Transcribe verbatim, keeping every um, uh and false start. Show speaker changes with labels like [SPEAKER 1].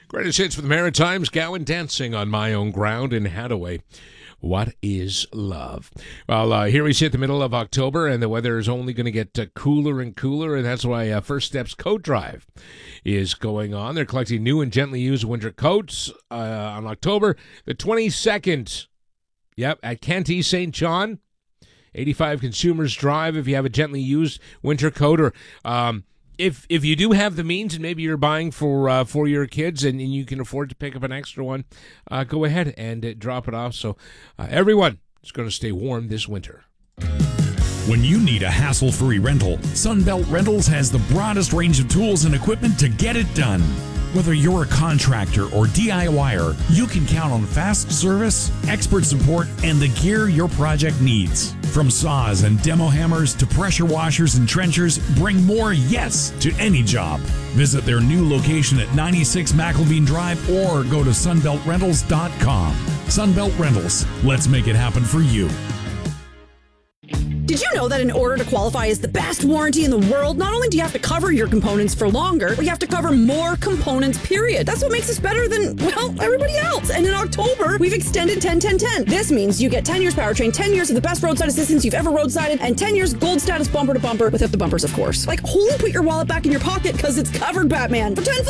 [SPEAKER 1] Greatest hits for the Maritimes, Gowan dancing on my own ground in Hadaway. What is love? Well, uh, here we sit the middle of October, and the weather is only going to get uh, cooler and cooler, and that's why uh, First Steps Coat Drive is going on. They're collecting new and gently used winter coats uh, on October the twenty-second. Yep, at Canty Saint John. eighty-five Consumers Drive if you have a gently used winter coat, or um, if if you do have the means and maybe you're buying for uh, for your kids and, and you can afford to pick up an extra one, uh, go ahead and uh, drop it off. So uh, everyone is going to stay warm this winter.
[SPEAKER 2] When you need a hassle-free rental, Sunbelt Rentals has the broadest range of tools and equipment to get it done. Whether you're a contractor or DIYer, you can count on fast service, expert support, and the gear your project needs. From saws and demo hammers to pressure washers and trenchers, bring more yes to any job. Visit their new location at ninety-six McElveen Drive or go to sunbelt rentals dot com. Sunbelt Rentals, let's make it happen for you.
[SPEAKER 3] Did you know that in order to qualify as the best warranty in the world, not only do you have to cover your components for longer, but you have to cover more components, period. That's what makes us better than, well, everybody else. And in October, we've extended ten ten ten. This means you get ten years powertrain, ten years of the best roadside assistance you've ever roadsided, and ten years gold status bumper to bumper, without the bumpers, of course. Like, holy, put your wallet back in your pocket because it's covered, Batman. For ten